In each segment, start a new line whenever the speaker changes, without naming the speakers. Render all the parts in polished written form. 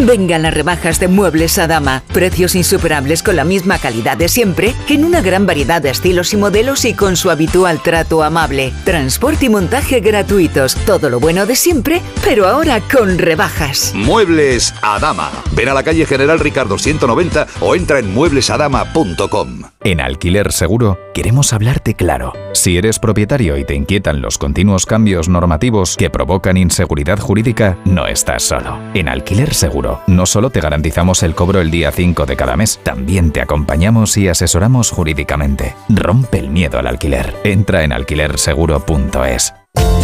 Vengan las rebajas de Muebles Adama. Precios insuperables con la misma calidad de siempre, en una gran variedad de estilos y modelos y con su habitual trato amable. Transporte y montaje gratuitos. Todo lo bueno de siempre, pero ahora con rebajas.
Muebles Adama. Ven a la calle General Ricardo 190 o entra en mueblesadama.com.
En Alquiler Seguro queremos hablarte claro. Si eres propietario y te inquietan los continuos cambios normativos que provocan inseguridad jurídica, no estás solo. En Alquiler Seguro no solo te garantizamos el cobro el día 5 de cada mes, también te acompañamos y asesoramos jurídicamente. Rompe el miedo al alquiler. Entra en alquilerseguro.es.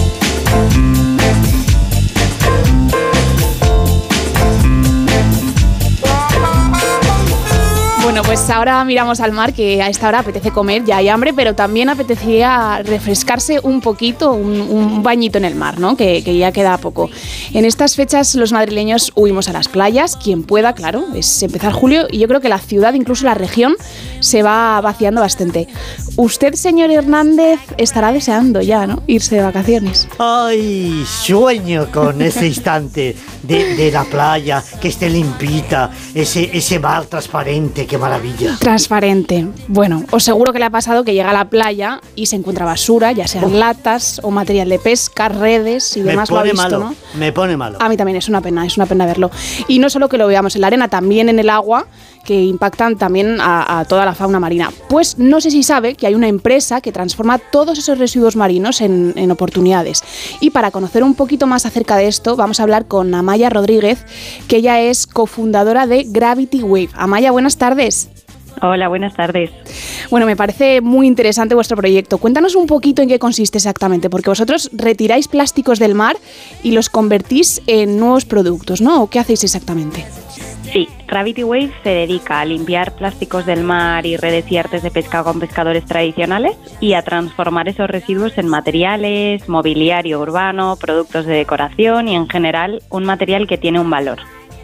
Bueno, pues ahora miramos al mar, que a esta hora apetece comer, ya hay hambre, pero también apetecía refrescarse un poquito, un bañito en el mar, ¿no? Que ya queda poco. En estas fechas los madrileños huimos a las playas, quien pueda, claro, es empezar julio y yo creo que la ciudad, incluso la región, se va vaciando bastante. Usted, señor Hernández, estará deseando ya, ¿no?, irse de vacaciones.
Ay, sueño con ese instante de la playa, que esté limpita, ese mar transparente, qué maravilla.
Transparente. Bueno, os seguro que le ha pasado que llega a la playa y se encuentra basura, ya sean latas o material de pesca, redes y demás. Lo ha visto,
malo,
¿no?
Me pone malo.
A mí también es una pena verlo. Y no solo que lo veamos en la arena, también en el agua, que impactan también a toda la fauna marina. Pues no sé si sabe que hay una empresa que transforma todos esos residuos marinos en oportunidades. Y para conocer un poquito más acerca de esto, vamos a hablar con Amaya Rodríguez, que ella es cofundadora de Gravity Wave. Amaya, buenas tardes.
Hola, buenas tardes.
Bueno, me parece muy interesante vuestro proyecto. Cuéntanos un poquito en qué consiste exactamente, porque vosotros retiráis plásticos del mar y los convertís en nuevos productos, ¿no? ¿O qué hacéis exactamente?
Sí, Gravity Wave se dedica a limpiar plásticos del mar y redes y artes de pesca con pescadores tradicionales y a transformar esos residuos en materiales, mobiliario urbano, productos de decoración y en general un material que tiene un valor.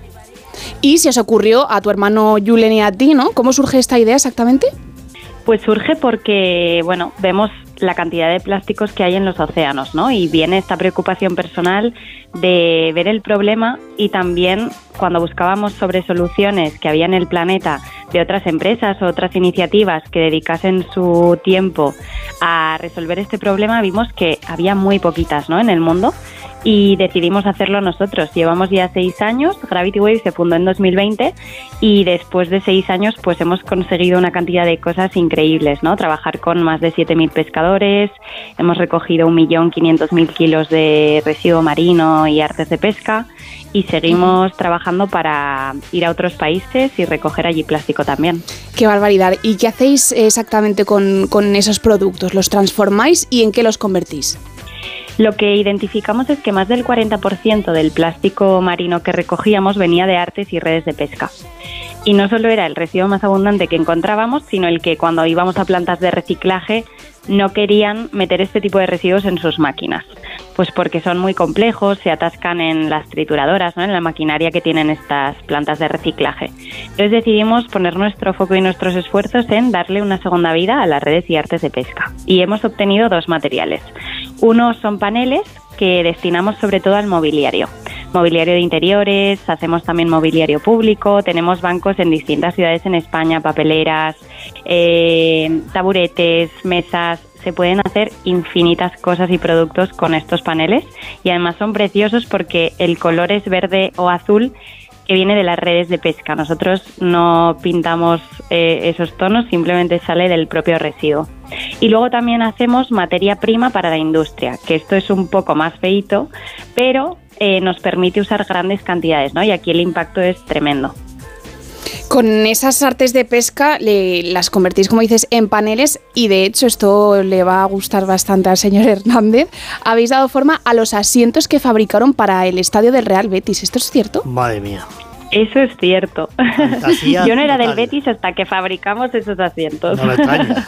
Y se os ocurrió a tu hermano Julen y a ti, ¿no? ¿Cómo surge esta idea exactamente?
Pues surge porque, bueno, vemos la cantidad de plásticos que hay en los océanos, ¿no? Y viene esta preocupación personal de ver el problema y también cuando buscábamos sobre soluciones que había en el planeta de otras empresas o otras iniciativas que dedicasen su tiempo a resolver este problema, vimos que había muy poquitas, ¿no?, en el mundo. Y decidimos hacerlo nosotros. Llevamos ya 6 años, Gravity Wave se fundó en 2020 y después de 6 años pues hemos conseguido una cantidad de cosas increíbles, ¿no? Trabajar con más de 7.000 pescadores, hemos recogido 1.500.000 kilos de residuo marino y artes de pesca y seguimos trabajando para ir a otros países y recoger allí plástico también.
¡Qué barbaridad! ¿Y qué hacéis exactamente con esos productos? ¿Los transformáis y en qué los convertís?
Lo que identificamos es que más del 40% del plástico marino que recogíamos venía de artes y redes de pesca. Y no solo era el residuo más abundante que encontrábamos, sino el que cuando íbamos a plantas de reciclaje no querían meter este tipo de residuos en sus máquinas. Pues porque son muy complejos, se atascan en las trituradoras, ¿no?, en la maquinaria que tienen estas plantas de reciclaje. Entonces decidimos poner nuestro foco y nuestros esfuerzos en darle una segunda vida a las redes y artes de pesca. Y hemos obtenido 2 materiales. Uno son paneles que destinamos sobre todo al mobiliario de interiores, hacemos también mobiliario público, tenemos bancos en distintas ciudades en España, papeleras, taburetes, mesas. Se pueden hacer infinitas cosas y productos con estos paneles y además son preciosos porque el color es verde o azul que viene de las redes de pesca. Nosotros no pintamos esos tonos, simplemente sale del propio residuo. Y luego también hacemos materia prima para la industria, que esto es un poco más feíto, pero nos permite usar grandes cantidades, ¿no? Y aquí el impacto es tremendo.
Con esas artes de pesca las convertís, como dices, en paneles y de hecho esto le va a gustar bastante al señor Hernández. Habéis dado forma a los asientos que fabricaron para el estadio del Real Betis. ¿Esto es cierto?
Madre mía.
Eso es cierto.
Fantasía
Yo no era
total.
del Betis hasta que fabricamos esos asientos.
No me extraña.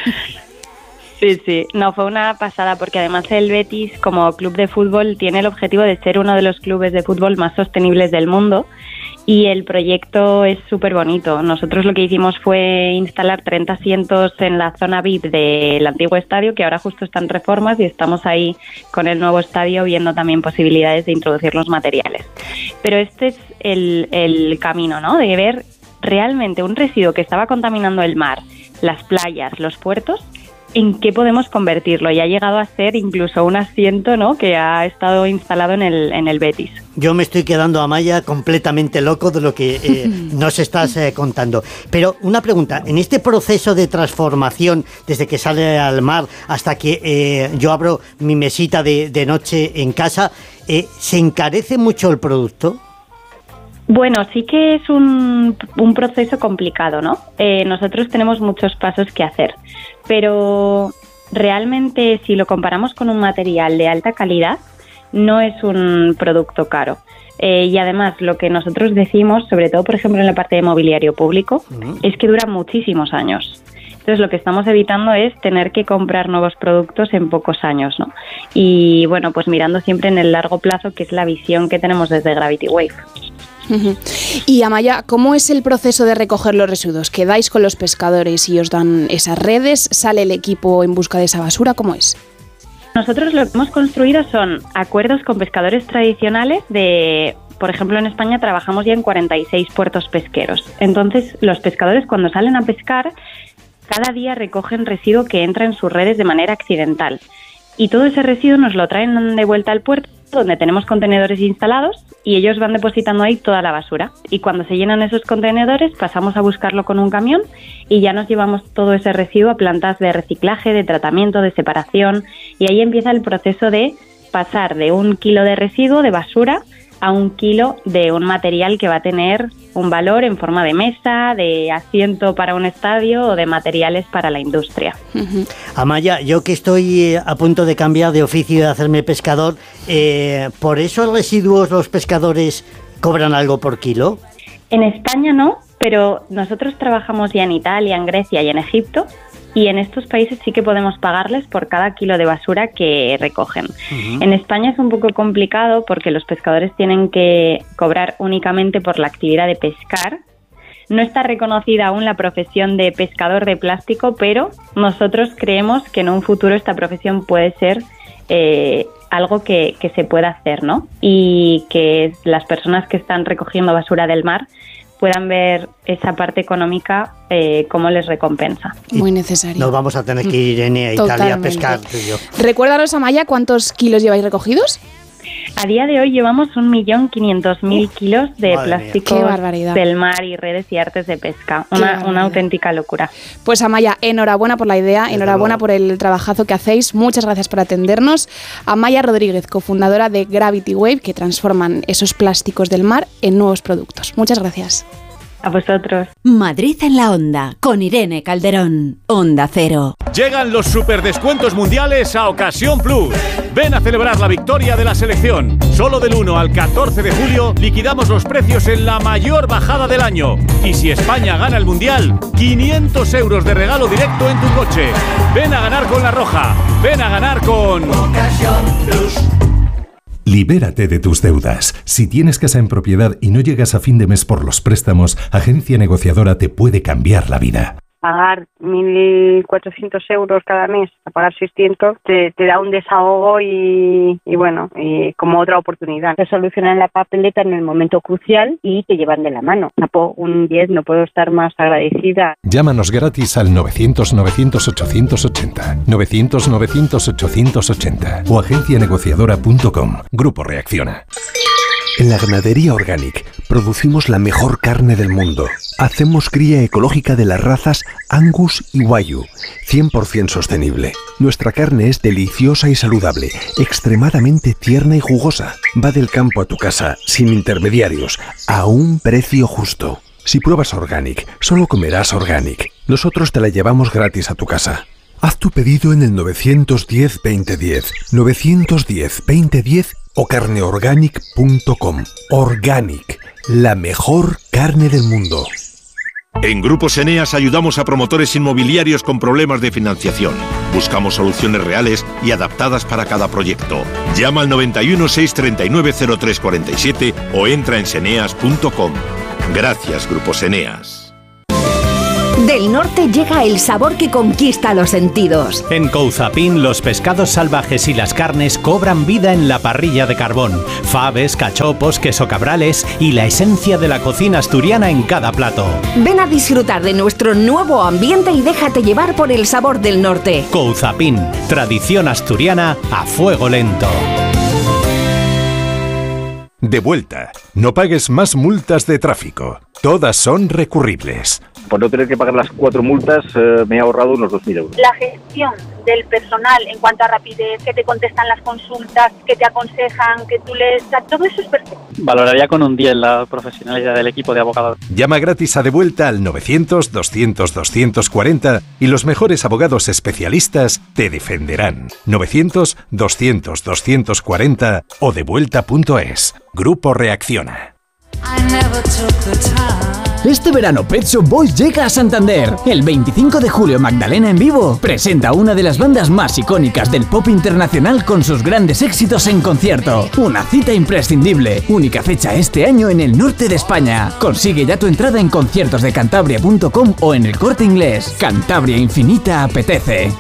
Sí, no, fue una pasada porque además el Betis como club de fútbol tiene el objetivo de ser uno de los clubes de fútbol más sostenibles del mundo y el proyecto es súper bonito. Nosotros lo que hicimos fue instalar 30 asientos en la zona VIP del antiguo estadio, que ahora justo están en reformas y estamos ahí con el nuevo estadio viendo también posibilidades de introducir los materiales. Pero este es el camino, ¿no? De ver realmente un residuo que estaba contaminando el mar, las playas, los puertos, en qué podemos convertirlo. Y ha llegado a ser incluso un asiento, ¿no?, que ha estado instalado en el Betis.
Yo me estoy quedando, Amaya, completamente loco de lo que nos estás contando. Pero una pregunta, en este proceso de transformación, desde que sale al mar hasta que yo abro mi mesita de noche en casa, ¿se encarece mucho el producto?
Bueno, sí que es un proceso complicado, ¿no? Nosotros tenemos muchos pasos que hacer, pero realmente si lo comparamos con un material de alta calidad, no es un producto caro. Y además lo que nosotros decimos, sobre todo por ejemplo en la parte de mobiliario público, es que dura muchísimos años. Entonces lo que estamos evitando es tener que comprar nuevos productos en pocos años, ¿no? Y bueno, pues mirando siempre en el largo plazo, que es la visión que tenemos desde Gravity Wave.
Y Amaya, ¿cómo es el proceso de recoger los residuos? ¿Quedáis con los pescadores y os dan esas redes? ¿Sale el equipo en busca de esa basura? ¿Cómo es?
Nosotros lo que hemos construido son acuerdos con pescadores tradicionales por ejemplo, en España trabajamos ya en 46 puertos pesqueros. Entonces, los pescadores cuando salen a pescar, cada día recogen residuo que entra en sus redes de manera accidental. Y todo ese residuo nos lo traen de vuelta al puerto, donde tenemos contenedores instalados, y ellos van depositando ahí toda la basura. Y cuando se llenan esos contenedores, pasamos a buscarlo con un camión y ya nos llevamos todo ese residuo a plantas de reciclaje, de tratamiento, de separación. Y ahí empieza el proceso de pasar de 1 kilo de residuo, de basura, a 1 kilo de un material que va a tener un valor en forma de mesa, de asiento para un estadio o de materiales para la industria.
Amaya, yo que estoy a punto de cambiar de oficio y de hacerme pescador, ¿por esos residuos los pescadores cobran algo por kilo?
En España no, pero nosotros trabajamos ya en Italia, en Grecia y en Egipto, y en estos países sí que podemos pagarles por cada kilo de basura que recogen. En España es un poco complicado porque los pescadores tienen que cobrar únicamente por la actividad de pescar. No está reconocida aún la profesión de pescador de plástico, pero nosotros creemos que en un futuro esta profesión puede ser algo que se pueda hacer, ¿no? Y que las personas que están recogiendo basura del mar puedan ver esa parte económica como les recompensa.
Muy necesario.
Nos vamos a tener que ir a Italia a pescar, tú y yo.
Recuérdanos, Amaya, ¿cuántos kilos lleváis recogidos?
A día de hoy llevamos 1.500.000 kilos de plástico del mar y redes y artes de pesca. Una auténtica locura.
Pues Amaya, enhorabuena por la idea, enhorabuena por el trabajazo que hacéis. Muchas gracias por atendernos. Amaya Rodríguez, cofundadora de Gravity Wave, que transforman esos plásticos del mar en nuevos productos. Muchas gracias.
A vosotros.
Madrid en la Onda, con Irene Calderón. Onda Cero.
Llegan los superdescuentos mundiales a Ocasión Plus. Ven a celebrar la victoria de la selección. Solo del 1 al 14 de julio liquidamos los precios en la mayor bajada del año. Y si España gana el Mundial, 500 euros de regalo directo en tu coche. Ven a ganar con La Roja. Ven a ganar con Ocasión Plus.
Libérate de tus deudas. Si tienes casa en propiedad y no llegas a fin de mes por los préstamos, Agencia Negociadora te puede cambiar la vida.
Pagar 1.400 euros cada mes, a pagar 600, te da un desahogo y bueno, como otra oportunidad. Te solucionan la papeleta en el momento crucial y te llevan de la mano. Un 10, no puedo estar más agradecida.
Llámanos gratis al 900-900-880, 900-900-880 o agencianegociadora.com. Grupo Reacciona.
En la Ganadería Organic producimos la mejor carne del mundo. Hacemos cría ecológica de las razas Angus y Wagyu, 100% sostenible. Nuestra carne es deliciosa y saludable, extremadamente tierna y jugosa. Va del campo a tu casa, sin intermediarios, a un precio justo. Si pruebas Organic, solo comerás Organic. Nosotros te la llevamos gratis a tu casa. Haz tu pedido en el 910-2010, 910-2010 o carneorganic.com. Organic, la mejor carne del mundo.
En Grupos Eneas ayudamos a promotores inmobiliarios con problemas de financiación. Buscamos soluciones reales y adaptadas para cada proyecto. Llama al 91 639 0347 o entra en seneas.com. Gracias, Grupos Eneas.
Del norte llega el sabor que conquista los sentidos.
En Couzapin, los pescados salvajes y las carnes cobran vida en la parrilla de carbón. Faves, cachopos, queso cabrales y la esencia de la cocina asturiana en cada plato.
Ven a disfrutar de nuestro nuevo ambiente y déjate llevar por el sabor del norte.
Couzapin, tradición asturiana a fuego lento.
De vuelta. No pagues más multas de tráfico. Todas son recurribles.
Por no tener que pagar las 4 multas, me he ahorrado unos 2.000 euros.
La gestión del personal en cuanto a rapidez, que te contestan las consultas, que te aconsejan, que tú les... todo eso es perfecto.
Valoraría con un 10 la profesionalidad del equipo de abogados.
Llama gratis a De Vuelta al 900-200-240 y los mejores abogados especialistas te defenderán. 900-200-240 o devuelta.es. Grupo Reacciona.
Este verano Pet Shop Boys llega a Santander. El 25 de julio Magdalena en vivo presenta una de las bandas más icónicas del pop internacional con sus grandes éxitos en concierto. Una cita imprescindible. Única fecha este año en el norte de España. Consigue ya tu entrada en conciertosdecantabria.com o en El Corte Inglés. Cantabria Infinita apetece.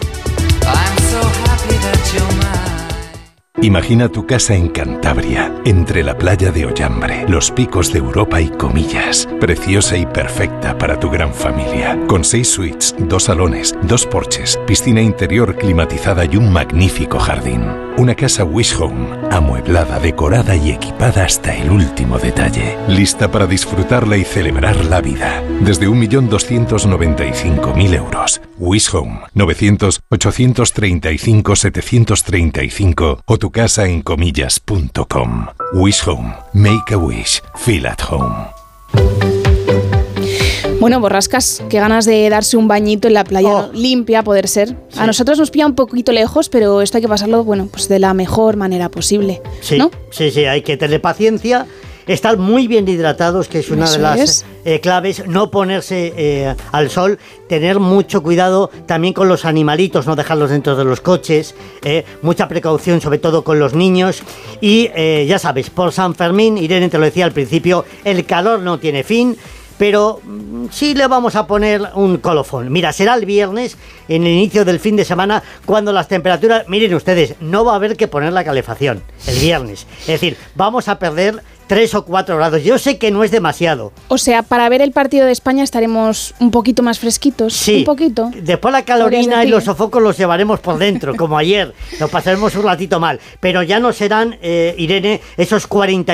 Imagina tu casa en Cantabria, entre la playa de Ollambre, los picos de Europa y Comillas. Preciosa y perfecta para tu gran familia. Con 6 suites, 2 salones, 2 porches, piscina interior climatizada y un magnífico jardín. Una casa Wish Home, amueblada, decorada y equipada hasta el último detalle. Lista para disfrutarla y celebrar la vida. Desde 1.295.000 euros. Wish Home, 900-835-735 o tu casa en comillas.com. Wish Home. Make a wish. Feel at home.
Bueno, Borrascas, qué ganas de darse un bañito en la playa limpia, a poder ser. Sí. A nosotros nos pilla un poquito lejos, pero esto hay que pasarlo, bueno, pues de la mejor manera posible,
sí,
¿no?
Sí, hay que tener paciencia, estar muy bien hidratados, que es una de las claves, no ponerse al sol, tener mucho cuidado también con los animalitos, no dejarlos dentro de los coches, mucha precaución sobre todo con los niños y ya sabes, por San Fermín, Irene te lo decía al principio, el calor no tiene fin, pero sí le vamos a poner un colofón. Mira, será el viernes, en el inicio del fin de semana, cuando las temperaturas, miren ustedes, no va a haber que poner la calefacción el viernes. Es decir, vamos a perder 3 o 4 grados. Yo sé que no es demasiado.
O sea, para ver el partido de España estaremos un poquito más fresquitos.
Sí.
Un poquito.
Después la calorina y los sofocos los llevaremos por dentro, como ayer. Nos pasaremos un ratito mal. Pero ya no serán, Irene, esos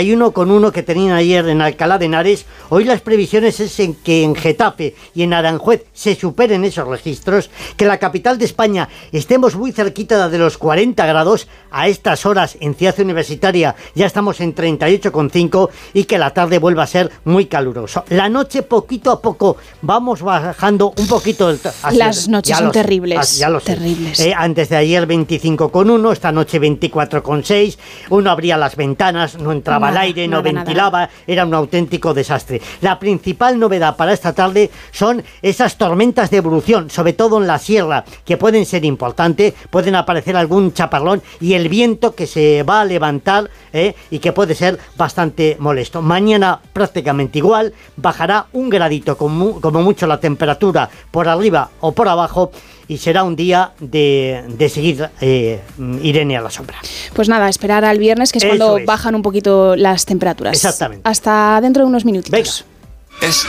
41,1 que tenían ayer en Alcalá de Henares. Hoy las previsiones es en que en Getafe y en Aranjuez se superen esos registros. Que la capital de España estemos muy cerquita de los 40 grados. A estas horas en Ciudad Universitaria ya estamos en 38,5. Y que la tarde vuelva a ser muy caluroso. La noche poquito a poco vamos bajando un poquito.
Las noches son terribles.
Ya lo sé.
Terribles.
Antes de ayer 25,1, esta noche 24,6. Uno abría las ventanas, no entraba al aire, no ventilaba, era un auténtico desastre. La principal novedad para esta tarde son esas tormentas de evolución, sobre todo en la sierra, que pueden ser importantes, pueden aparecer algún chaparrón y el viento que se va a levantar y que puede ser bastante molesto. Mañana prácticamente igual, bajará un gradito como mucho la temperatura por arriba o por abajo y será un día de seguir Irene a la sombra.
Pues nada, esperar al viernes, que es cuando bajan un poquito las temperaturas.
Exactamente.
Hasta dentro de unos minutitos.
Venga.